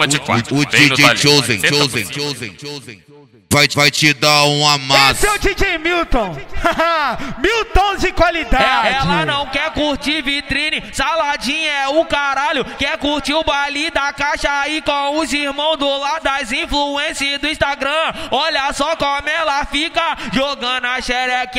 cama de quatro. O DJ Chosen vai te dar um amasso. Esse é o DJ Milton. Milton de qualidade. Ela não quer curtir vitrine, saladinha é o caralho. Quer curtir o baile da caixa aí com os irmãos do lado das influências do Instagram. Olha só como ela fica jogando a xerequinha